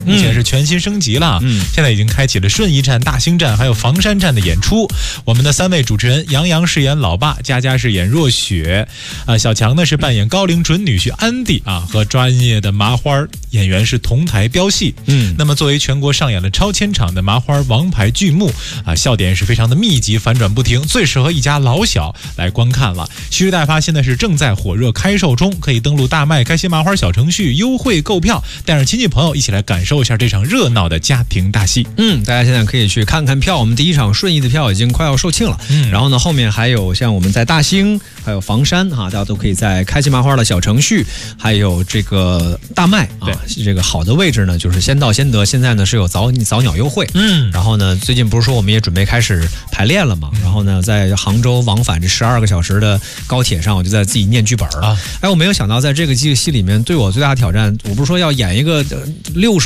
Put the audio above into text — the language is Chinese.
目前是全新升级了，现在已经开启了顺义站、大兴站还有房山站的演出。我们的3位主持人，杨洋饰演老爸，佳佳饰演若雪，小强呢是扮演高龄准女婿安迪啊，和专业的麻花演员是同台飙戏。那么作为全国上演了超千场的麻花王牌剧目啊，笑点是非常的密集，反转不停，最适合一家老小来观看了。蓄势待发现在是正在火热开售中，可以登录大麦开心麻花小程序优惠购票，带上亲戚朋友一起来感受一下这场热闹的家庭大戏。 大家现在可以去看看票，我们第一场顺义的票已经快要售罄了，然后呢后面还有像我们在大兴还有房山大家都可以在开心麻花的小程序还有这个大麦这个好的位置呢就是先到先得，现在呢是有早鸟优惠。然后呢最近不是说我们也准备开始排练了嘛，然后呢在杭州往返这12个小时的高铁上，我就在自己念剧本我没有想到在这个戏里面对我最大的挑战，我不是说要演一个60